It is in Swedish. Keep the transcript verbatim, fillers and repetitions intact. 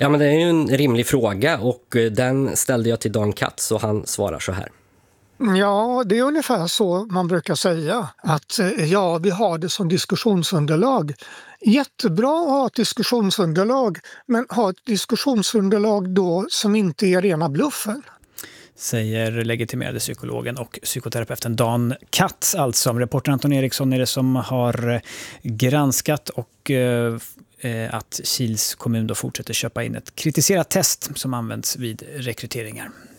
Ja, men det är ju en rimlig fråga och den ställde jag till Dan Katz och han svarar så här. Ja, det är ungefär så man brukar säga, att ja, vi har det som diskussionsunderlag. Jättebra att ha ett diskussionsunderlag, men ha ett diskussionsunderlag då som inte är rena bluffen. Säger legitimerade psykologen och psykoterapeuten Dan Katz. Alltså, reporter Anton Eriksson är det som har granskat och eh, att Kils kommun då fortsätter köpa in ett kritiserat test som används vid rekryteringar.